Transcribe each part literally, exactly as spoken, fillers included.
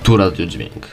Tu Radio Dźwięk.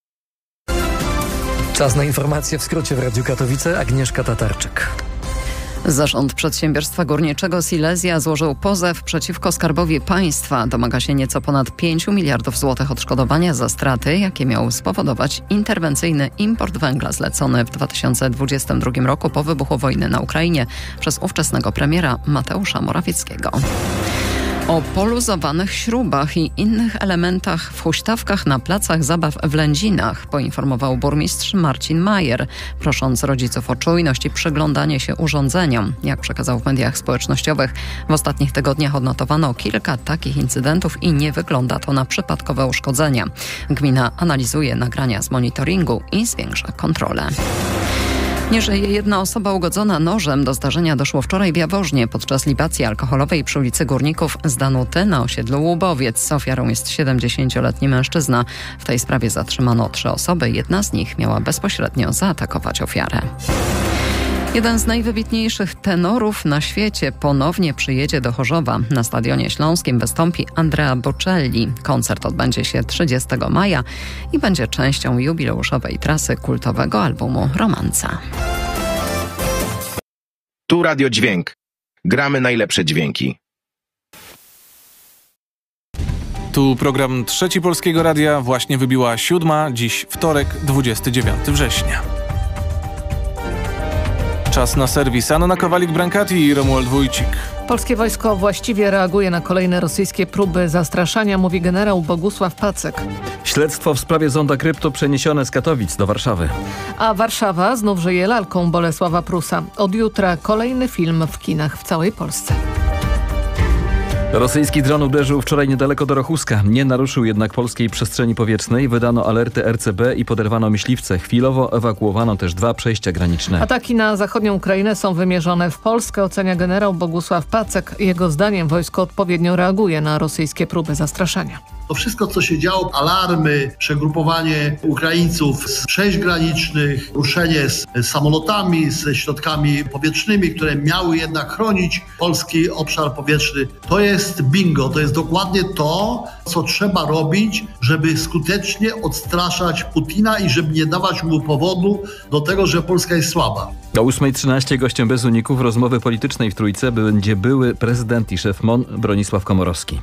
Czas na informacje w skrócie w Radiu Katowice. Agnieszka Tatarczyk. Zarząd Przedsiębiorstwa Górniczego Silesia złożył pozew przeciwko Skarbowi Państwa. Domaga się nieco ponad pięć miliardów złotych odszkodowania za straty, jakie miał spowodować interwencyjny import węgla zlecony w dwa tysiące dwudziestym drugim roku po wybuchu wojny na Ukrainie przez ówczesnego premiera Mateusza Morawieckiego. O poluzowanych śrubach i innych elementach w huśtawkach na placach zabaw w Lędzinach poinformował burmistrz Marcin Majer, prosząc rodziców o czujność i przyglądanie się urządzeniom. Jak przekazał w mediach społecznościowych, w ostatnich tygodniach odnotowano kilka takich incydentów i nie wygląda to na przypadkowe uszkodzenia. Gmina analizuje nagrania z monitoringu i zwiększa kontrolę. Nie żyje jedna osoba ugodzona nożem. Do zdarzenia doszło wczoraj w Jaworznie podczas libacji alkoholowej przy ulicy Górników z Danuty na osiedlu Łubowiec. Ofiarą jest siedemdziesięcioletni mężczyzna. W tej sprawie zatrzymano trzy osoby. Jedna z nich miała bezpośrednio zaatakować ofiarę. Jeden z najwybitniejszych tenorów na świecie ponownie przyjedzie do Chorzowa. Na Stadionie Śląskim wystąpi Andrea Bocelli. Koncert odbędzie się trzydziestego maja i będzie częścią jubileuszowej trasy kultowego albumu Romanca. Tu Radio Dźwięk. Gramy najlepsze dźwięki. Tu program Trzeci Polskiego Radia. Właśnie wybiła siódma. Dziś wtorek, dwudziestego dziewiątego września. Czas na serwis. Anna Kowalik-Brankati i Romuald Wójcik. Polskie wojsko właściwie reaguje na kolejne rosyjskie próby zastraszania, mówi generał Bogusław Pacek. Śledztwo w sprawie zonda krypto przeniesione z Katowic do Warszawy. A Warszawa znów żyje lalką Bolesława Prusa. Od jutra kolejny film w kinach w całej Polsce. Rosyjski dron uderzył wczoraj niedaleko do Rochuska. Nie naruszył jednak polskiej przestrzeni powietrznej. Wydano alerty R C B i poderwano myśliwce. Chwilowo ewakuowano też dwa przejścia graniczne. Ataki na zachodnią Ukrainę są wymierzone w Polskę, ocenia generał Bogusław Pacek. Jego zdaniem wojsko odpowiednio reaguje na rosyjskie próby zastraszania. To wszystko, co się działo, alarmy, przegrupowanie Ukraińców z przejść granicznych, ruszenie z samolotami, ze środkami powietrznymi, które miały jednak chronić polski obszar powietrzny, to jest bingo, to jest dokładnie to, co trzeba robić, żeby skutecznie odstraszać Putina i żeby nie dawać mu powodu do tego, że Polska jest słaba. O ósma trzynaście gościem bez uników rozmowy politycznej w Trójce będzie były prezydent i szef M O N Bronisław Komorowski.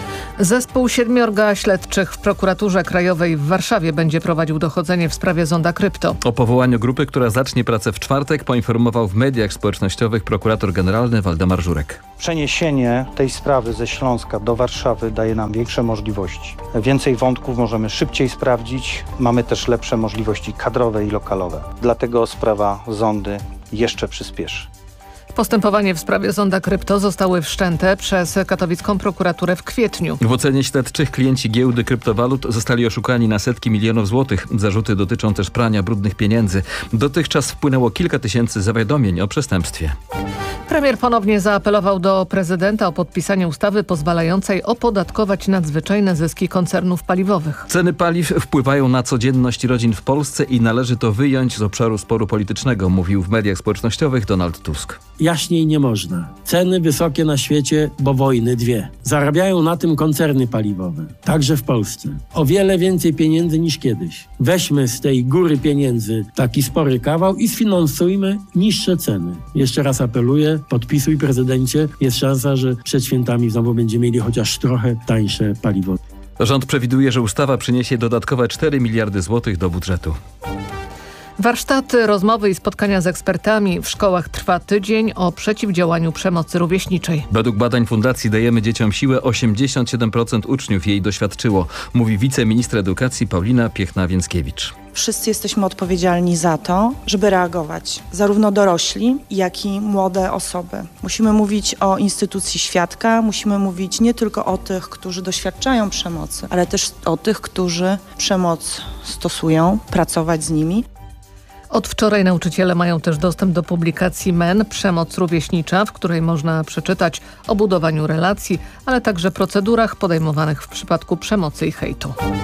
Zespół siedmiorga śledczych w Prokuraturze Krajowej w Warszawie będzie prowadził dochodzenie w sprawie zonda krypto. O powołaniu grupy, która zacznie pracę w czwartek, poinformował w mediach społecznościowych prokurator generalny Waldemar Żurek. Przeniesienie tej sprawy ze Śląska do Warszawy daje nam większe możliwości. Więcej wątków możemy szybciej sprawdzić. Mamy też lepsze możliwości kadrowe i lokalowe. Dlatego sprawa zondy jeszcze przyspieszy. Postępowanie w sprawie zonda krypto zostały wszczęte przez katowicką prokuraturę w kwietniu. W ocenie śledczych klienci giełdy kryptowalut zostali oszukani na setki milionów złotych. Zarzuty dotyczą też prania brudnych pieniędzy. Dotychczas wpłynęło kilka tysięcy zawiadomień o przestępstwie. Premier ponownie zaapelował do prezydenta o podpisanie ustawy pozwalającej opodatkować nadzwyczajne zyski koncernów paliwowych. Ceny paliw wpływają na codzienność rodzin w Polsce i należy to wyjąć z obszaru sporu politycznego, mówił w mediach społecznościowych Donald Tusk. Jaśniej nie można. Ceny wysokie na świecie, bo wojny dwie. Zarabiają na tym koncerny paliwowe, także w Polsce. O wiele więcej pieniędzy niż kiedyś. Weźmy z tej góry pieniędzy taki spory kawał i sfinansujmy niższe ceny. Jeszcze raz apeluję, podpisuj prezydencie. Jest szansa, że przed świętami znowu będziemy mieli chociaż trochę tańsze paliwo. Rząd przewiduje, że ustawa przyniesie dodatkowe cztery miliardy złotych do budżetu. Warsztaty, rozmowy i spotkania z ekspertami. W szkołach trwa tydzień o przeciwdziałaniu przemocy rówieśniczej. Według badań Fundacji Dajemy Dzieciom Siłę osiemdziesiąt siedem procent uczniów jej doświadczyło, mówi wiceminister edukacji Paulina Piechna-Więckiewicz. Wszyscy jesteśmy odpowiedzialni za to, żeby reagować. Zarówno dorośli, jak i młode osoby. Musimy mówić o instytucji świadka, musimy mówić nie tylko o tych, którzy doświadczają przemocy, ale też o tych, którzy przemoc stosują, pracować z nimi. Od wczoraj nauczyciele mają też dostęp do publikacji M E N Przemoc rówieśnicza, w której można przeczytać o budowaniu relacji, ale także procedurach podejmowanych w przypadku przemocy i hejtu.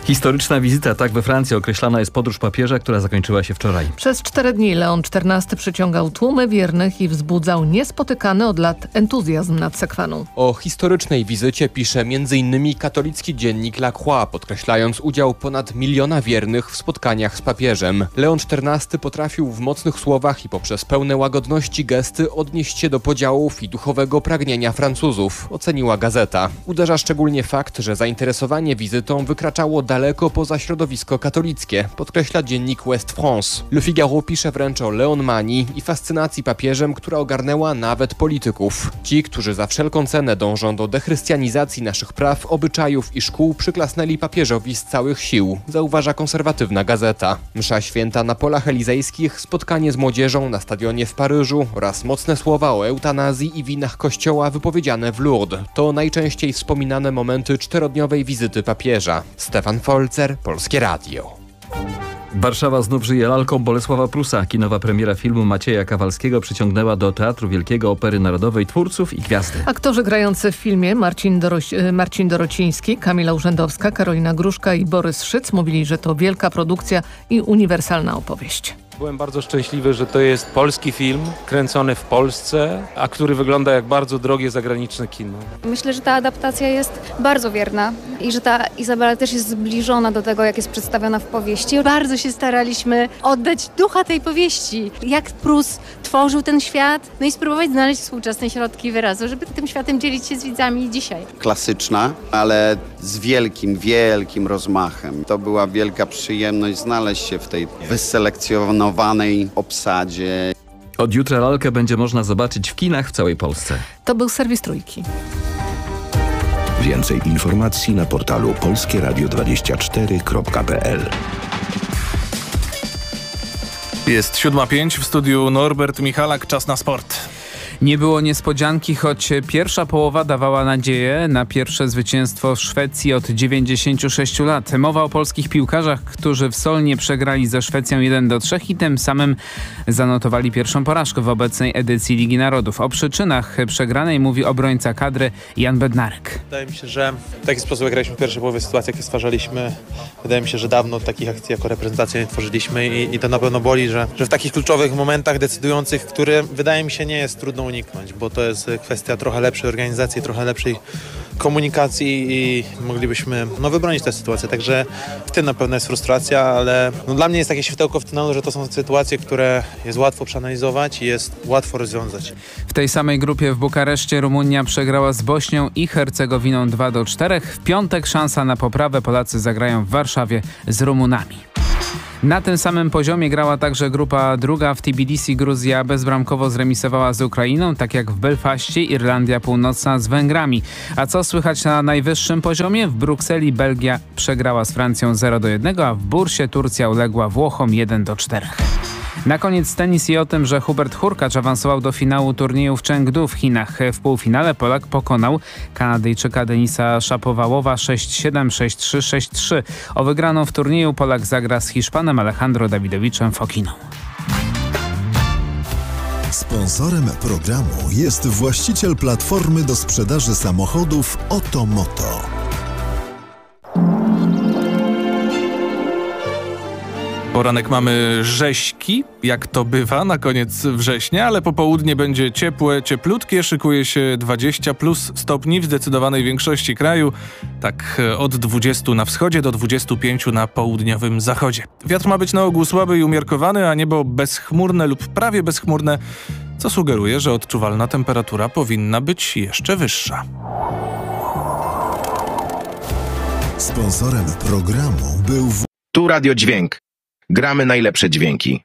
Historyczna wizyta, tak we Francji określana jest podróż papieża, która zakończyła się wczoraj. Przez cztery dni Leon czternasty przyciągał tłumy wiernych i wzbudzał niespotykany od lat entuzjazm nad sekweną. O historycznej wizycie pisze między innymi katolicki dziennik La Croix, podkreślając udział ponad miliona wiernych w spotkaniach z papieżem. Leon czternasty potrafił w mocnych słowach i poprzez pełne łagodności gesty odnieść się do podziałów i duchowego pragnienia Francuzów, oceniła gazeta. Uderza szczególnie fakt, że zainteresowanie wizytą wykraczało daleko poza środowisko katolickie, podkreśla dziennik West France. Le Figaro pisze wręcz o leonmanii i fascynacji papieżem, która ogarnęła nawet polityków. Ci, którzy za wszelką cenę dążą do dechrystianizacji naszych praw, obyczajów i szkół, przyklasnęli papieżowi z całych sił, zauważa konserwatywna gazeta. Msza święta na polach elizejskich, spotkanie z młodzieżą na stadionie w Paryżu oraz mocne słowa o eutanazji i winach kościoła wypowiedziane w Lourdes. To najczęściej wspominane momenty czterodniowej wizyty papieża. Stefan Folzer, Polskie Radio. Warszawa znów żyje lalką Bolesława Prusa. Kinowa premiera filmu Macieja Kawalskiego przyciągnęła do Teatru Wielkiego Opery Narodowej twórców i gwiazdy. Aktorzy grający w filmie Marcin, Doroś- Marcin Dorociński, Kamila Urzędowska, Karolina Gruszka i Borys Szyc mówili, że to wielka produkcja i uniwersalna opowieść. Byłem bardzo szczęśliwy, że to jest polski film, kręcony w Polsce, a który wygląda jak bardzo drogie zagraniczne kino. Myślę, że ta adaptacja jest bardzo wierna i że ta Izabela też jest zbliżona do tego, jak jest przedstawiona w powieści. Bardzo się staraliśmy oddać ducha tej powieści, jak Prus tworzył ten świat, no i spróbować znaleźć współczesne środki wyrazu, żeby tym światem dzielić się z widzami dzisiaj. Klasyczna, ale z wielkim, wielkim rozmachem. To była wielka przyjemność znaleźć się w tej wyselekcjonowanej obsadzie. Od jutra lalkę będzie można zobaczyć w kinach w całej Polsce. To był serwis Trójki. Więcej informacji na portalu polskie radio dwadzieścia cztery kropka p l. Jest siódma pięć, w studiu Norbert Michalak, czas na sport. Nie było niespodzianki, choć pierwsza połowa dawała nadzieję na pierwsze zwycięstwo w Szwecji od dziewięćdziesięciu sześciu lat. Mowa o polskich piłkarzach, którzy w Solnie przegrali ze Szwecją jeden do trzech i tym samym zanotowali pierwszą porażkę w obecnej edycji Ligi Narodów. O przyczynach przegranej mówi obrońca kadry Jan Bednarek. Wydaje mi się, że w taki sposób jak graliśmy w pierwszej połowie, sytuacje jakie stwarzaliśmy, wydaje mi się, że dawno takich akcji jako reprezentacja nie tworzyliśmy i, i to na pewno boli, że, że w takich kluczowych momentach decydujących, które wydaje mi się nie jest trudno uniknąć, bo to jest kwestia trochę lepszej organizacji, trochę lepszej komunikacji i moglibyśmy no, wybronić tę sytuację. Także w tym na pewno jest frustracja, ale no, dla mnie jest takie światełko w tunelu, że to są sytuacje, które jest łatwo przeanalizować i jest łatwo rozwiązać. W tej samej grupie w Bukareszcie Rumunia przegrała z Bośnią i Hercegowiną dwa do czterech. W piątek szansa na poprawę. Polacy zagrają w Warszawie z Rumunami. Na tym samym poziomie grała także grupa druga. W Tbilisi Gruzja bezbramkowo zremisowała z Ukrainą, tak jak w Belfaście Irlandia Północna z Węgrami. A co słychać na najwyższym poziomie? W Brukseli Belgia przegrała z Francją zero do jednego, a w Bursie Turcja uległa Włochom jeden do czterech. Na koniec tenis i o tym, że Hubert Hurkacz awansował do finału turnieju w Chengdu w Chinach. W półfinale Polak pokonał Kanadyjczyka Denisa Szapowałowa sześć siedem, sześć trzy, sześć trzy. O wygraną w turnieju Polak zagra z Hiszpanem Alejandro Dawidowiczem Fokiną. Sponsorem programu jest właściciel platformy do sprzedaży samochodów Otomoto. Poranek mamy rzeźki, jak to bywa na koniec września, ale popołudnie będzie ciepłe, cieplutkie, szykuje się dwadzieścia plus stopni w zdecydowanej większości kraju, tak od dwudziestu na wschodzie do dwudziestu pięciu na południowym zachodzie. Wiatr ma być na ogół słaby i umiarkowany, a niebo bezchmurne lub prawie bezchmurne, co sugeruje, że odczuwalna temperatura powinna być jeszcze wyższa. Sponsorem programu był... W... Tu Radio Dźwięk. Gramy najlepsze dźwięki.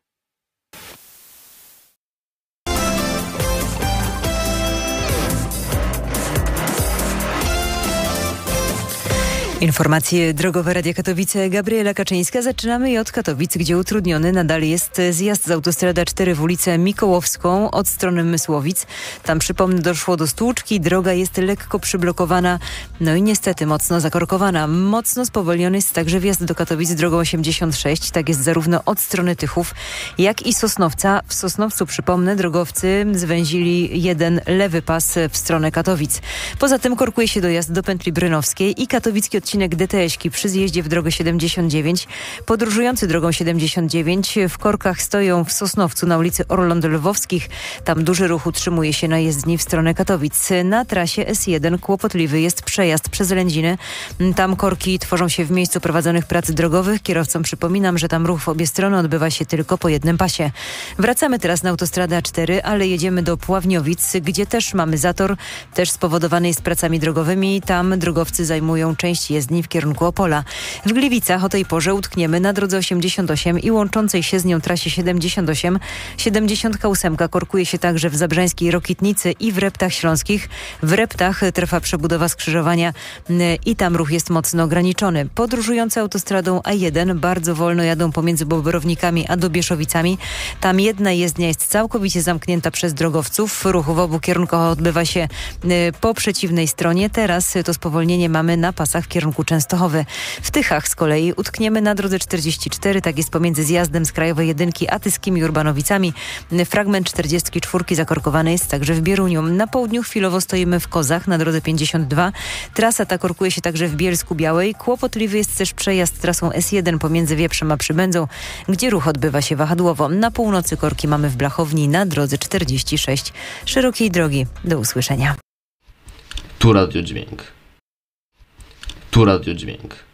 Informacje drogowe Radia Katowice. Gabriela Kaczyńska. Zaczynamy i od Katowic, gdzie utrudniony nadal jest zjazd z autostrady A cztery w ulicę Mikołowską od strony Mysłowic. Tam, przypomnę, doszło do stłuczki. Droga jest lekko przyblokowana, no i niestety mocno zakorkowana. Mocno spowolniony jest także wjazd do Katowic drogą osiemdziesiąt sześć. Tak jest zarówno od strony Tychów, jak i Sosnowca. W Sosnowcu, przypomnę, drogowcy zwęzili jeden lewy pas w stronę Katowic. Poza tym korkuje się dojazd do pętli brynowskiej i katowicki odcinek odcinek D T S-ki przy zjeździe w drogę siedemdziesiąt dziewięć. Podróżujący drogą siedemdziesiąt dziewięć w korkach stoją w Sosnowcu na ulicy Orląt Lwowskich. Tam duży ruch utrzymuje się na jezdni w stronę Katowic. Na trasie S jeden kłopotliwy jest przejazd przez Lędziny. Tam korki tworzą się w miejscu prowadzonych prac drogowych. Kierowcom przypominam, że tam ruch w obie strony odbywa się tylko po jednym pasie. Wracamy teraz na autostradę A cztery, ale jedziemy do Puławniowic, gdzie też mamy zator, też spowodowany jest pracami drogowymi. Tam drogowcy zajmują część jezdni w kierunku Opola. W Gliwicach o tej porze utkniemy na drodze osiemdziesiąt osiem i łączącej się z nią trasie siedemdziesiąt osiem. siedemdziesiąt osiem korkuje się także w Zabrzańskiej Rokitnicy i w Reptach Śląskich. W Reptach trwa przebudowa skrzyżowania i tam ruch jest mocno ograniczony. Podróżujący autostradą A jeden bardzo wolno jadą pomiędzy Bobrownikami a Dobieszowicami. Tam jedna jezdnia jest całkowicie zamknięta przez drogowców. Ruch w obu kierunkach odbywa się po przeciwnej stronie. Teraz to spowolnienie mamy na pasach w kierunku Częstochowy. W Tychach z kolei utkniemy na drodze czterdzieści cztery, tak jest pomiędzy zjazdem z Krajowej Jedynki a Tyskimi Urbanowicami. Fragment czterdziestki czwórki zakorkowany jest także w Bieruniu. Na południu chwilowo stoimy w Kozach na drodze pięćdziesiąt dwa. Trasa ta korkuje się także w Bielsku Białej. Kłopotliwy jest też przejazd trasą S jeden pomiędzy Wieprzem a Przybędzą, gdzie ruch odbywa się wahadłowo. Na północy korki mamy w Blachowni na drodze czterdzieści sześć. Szerokiej drogi. Do usłyszenia. Tu radiodźwięk. Tu radiodźwięk.